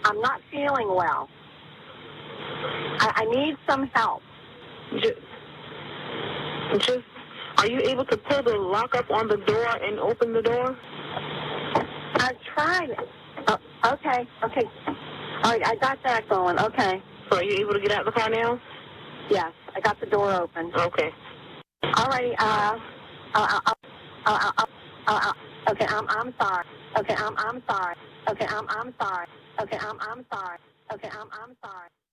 I'm not feeling well. I need some help. Just, are you able to pull the lock up on the door and open the door? I've tried it. Okay. All right, I got that going. Okay. So are you able to get out of the car now? Yes, I got the door open. Okay. All righty. Okay, I'm sorry. Okay, I'm sorry. Okay, I'm sorry. Okay, I'm sorry. Okay, I'm sorry.